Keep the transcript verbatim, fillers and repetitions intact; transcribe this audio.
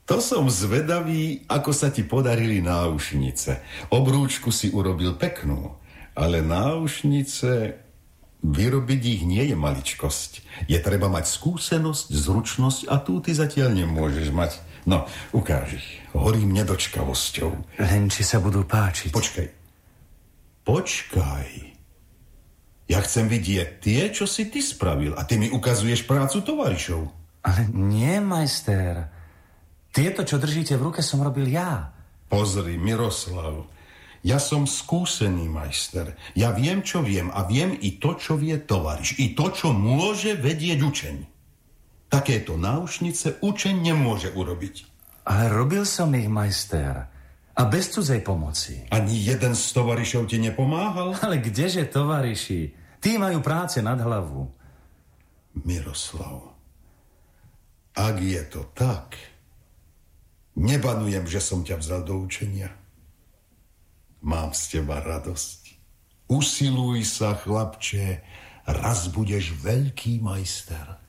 To som zvedavý, ako sa ti podarili náušnice. Obrúčku si urobil peknú, ale náušnice, vyrobiť ich nie je maličkosť. Je treba mať skúsenosť, zručnosť a tu ty zatiaľ nemôžeš mať. No, ukáž ich. Horím nedočkavosťou. Len či sa budú páčiť. Počkaj. Počkaj. Ja chcem vidieť tie, čo si ty spravil a ty mi ukazuješ prácu tovarišov. Ale nie, majster. Tieto, čo držíte v ruke, som robil ja. Pozri, Miroslav, ja som skúsený majster. Ja viem, čo viem a viem i to, čo vie tovariš. I to, čo môže vedieť učeň. Takéto náušnice učeň nemôže urobiť. Ale robil som ich, majster. A bez cudzej pomoci. Ani jeden z tovarišov ti nepomáhal? Ale kdeže tovariši? Tí majú práce nad hlavu. Miroslav, ak je to tak, nebanujem, že som ťa vzal do učenia. Mám z teba radosť. Usiluj sa, chlapče, raz budeš veľký majster.